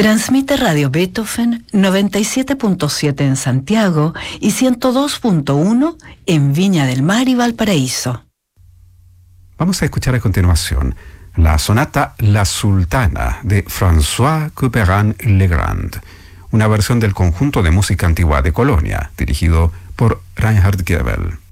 Transmite Radio Beethoven 97.7 en Santiago y 102.1 en Viña del Mar y Valparaíso. Vamos a escuchar a continuación la sonata La Sultana de François Couperin-Legrand, una versión del conjunto de música antigua de Colonia, dirigido por Reinhard Goebel.